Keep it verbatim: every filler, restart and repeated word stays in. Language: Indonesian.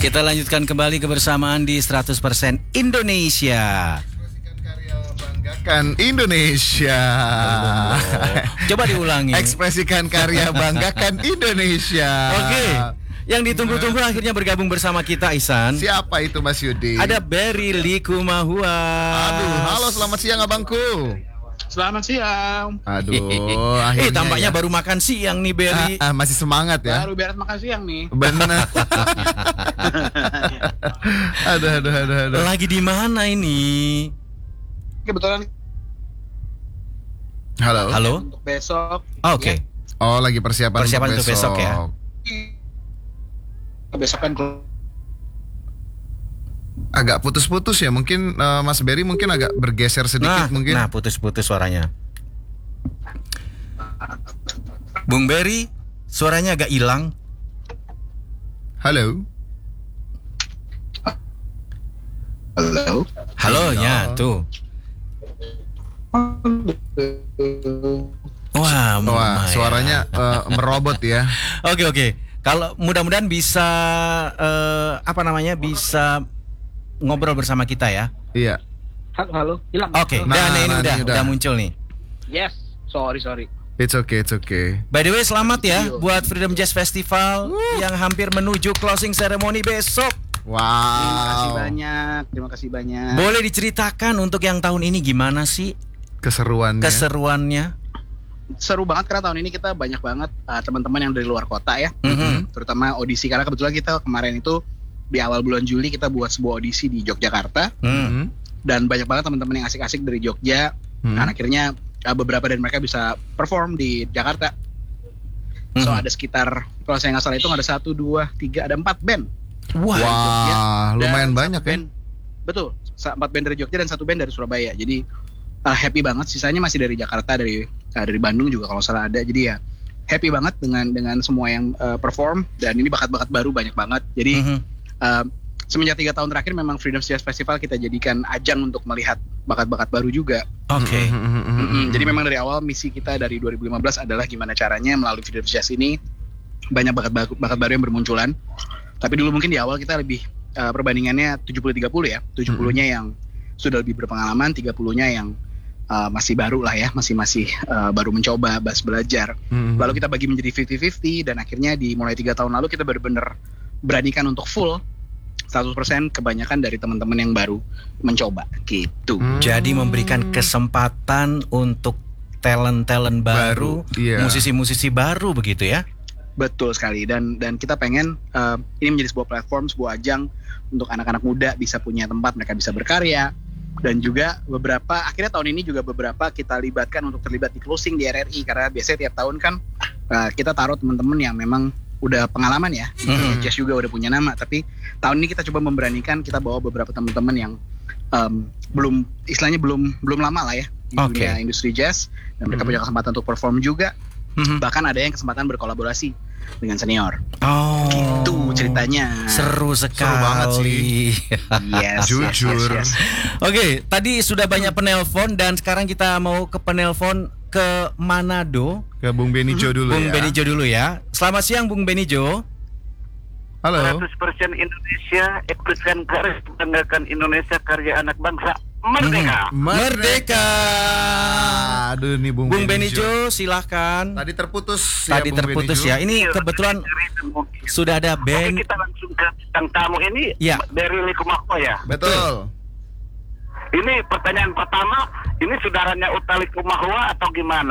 Kita lanjutkan kembali kebersamaan di seratus persen Indonesia. Ekspresikan karya, banggakan Indonesia. Coba diulangi. Ekspresikan karya, banggakan Indonesia. Oke. Yang ditunggu-tunggu akhirnya bergabung bersama kita, Ihsan. Siapa itu Mas Yudi? Ada Berry Likumahua. Aduh, halo selamat siang abangku. Selamat siang. Aduh, Eh, akhirnya tampaknya ya. baru makan siang nih Berry. Ah, ah, masih semangat ya. Baru beres makan siang nih. Benar. aduh, aduh, aduh, aduh. Lagi di mana ini? Kebetulan Halo. Halo. untuk besok. Oke. Oh, lagi persiapan, Persiapan untuk untuk besok ya. Ya, besok kan ke- Agak putus-putus ya. Mungkin eh, Mas Berry mungkin agak bergeser sedikit Nah, mungkin. nah putus-putus suaranya. Bung Berry, suaranya agak hilang. Halo. Halo. Halo, ya tuh. Wah, Wah, lumayan. suaranya eh, merobot ya. Oke oke. Kalau mudah-mudahan bisa eh, apa namanya bisa ngobrol bersama kita ya. Iya. Halo, halo. Hilang. Oke. Nah, Dan ini nah, udah, ini udah. udah muncul nih. Yes. Sorry, sorry. It's okay, it's okay. By the way, selamat ya Yo. buat Freedom Jazz Festival yang hampir menuju closing ceremony besok. Wow. Terima kasih banyak. Terima kasih banyak. Boleh diceritakan untuk yang tahun ini gimana sih Keseruannya. keseruannya? Seru banget karena tahun ini kita banyak banget uh, teman-teman yang dari luar kota ya. Mhm. Terutama audisi karena kebetulan kita kemarin itu di awal bulan Juli kita buat sebuah audisi di Yogyakarta Hmm. Mhm. dan banyak banget teman-teman yang asik-asik dari Jogja. Hmm. Dan akhirnya uh, beberapa dari mereka bisa perform di Jakarta. So Mhm. ada sekitar kalau saya nggak salah itu ada satu, dua, tiga, ada empat band. Wah. Wah, Dan lumayan satu banyak ya. band, betul, sa- empat band dari Jogja dan satu band dari Surabaya. Jadi uh, happy banget. Sisanya masih dari Jakarta, dari uh, dari Bandung juga kalau salah ada. Jadi ya happy banget dengan dengan semua yang uh, perform dan ini bakat-bakat baru banyak banget. Jadi Mhm. uh, semenjak tiga tahun terakhir memang Freedom Jazz Festival kita jadikan ajang untuk melihat bakat-bakat baru juga. Oke. Mhm. Mm-mm. Jadi memang dari awal misi kita dari dua ribu lima belas adalah gimana caranya melalui Freedom Jazz ini banyak bakat bakat baru yang bermunculan. Tapi dulu mungkin di awal kita lebih uh, perbandingannya tujuh puluh tiga puluh ya. tujuh puluh-nya yang sudah lebih berpengalaman, tiga puluh-nya yang uh, masih baru lah ya, masih masih uh, baru mencoba, bas belajar. Mhm. Lalu kita bagi menjadi lima puluh lima puluh dan akhirnya di mulai tiga tahun lalu kita benar-benar beranikan untuk full seratus persen kebanyakan dari teman-teman yang baru mencoba gitu. Hmm. Jadi memberikan kesempatan untuk talent-talent baru, Baru, iya. musisi-musisi baru begitu ya. Betul sekali dan dan kita pengen uh, ini menjadi sebuah platform, sebuah ajang untuk anak-anak muda bisa punya tempat mereka bisa berkarya dan juga beberapa akhirnya tahun ini juga beberapa kita libatkan untuk terlibat di closing di R R I karena biasanya tiap tahun kan uh, kita taruh teman-teman yang memang udah pengalaman ya, Mhm. Jazz juga udah punya nama tapi tahun ini kita coba memberanikan kita bawa beberapa teman-teman yang um, belum istilahnya belum belum lama lah ya di Oke. dunia industri jazz dan mereka Mhm. punya kesempatan untuk perform juga. Mhm. Bahkan ada yang kesempatan berkolaborasi dengan senior. Oh. Itu ceritanya. Seru sekali. banget sih. Yes, Jujur. yes, yes, yes. Oke, tadi sudah banyak penelpon dan sekarang kita mau ke penelpon ke Manado. Ke Bung Benijo dulu Bung ya. Benijo dulu ya. Selamat siang Bung Benijo. Halo. seratus persen Indonesia, ekspresikan karya, banggakan Indonesia, karya anak bangsa, merdeka. Hmm. Merdeka. Aduh nih Bung, Bung Benijo silahkan. Tadi terputus Tadi Bung terputus Benijo. ya. Ini kebetulan sudah ada Oke, band. kita langsung ke bintang tamu ini Ya. dari Likumahua ya. Betul. Ini pertanyaan pertama, ini saudaranya Utha Likumahua atau gimana?